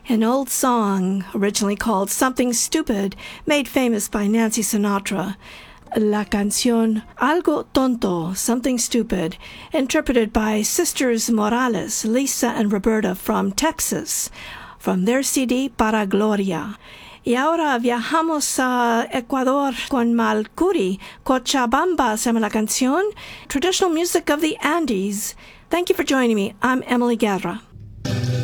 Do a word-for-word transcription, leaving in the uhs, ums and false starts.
an old song originally called Something Stupid, made famous by Nancy Sinatra. La canción Algo Tonto, Something Stupid, interpreted by Sisters Morales, Lisa and Roberta from Texas, from their C D Para Gloria. Y ahora viajamos a Ecuador con Malcuri. Cochabamba se llama la canción, traditional music of the Andes. Thank you for joining me. I'm Emily Guerra.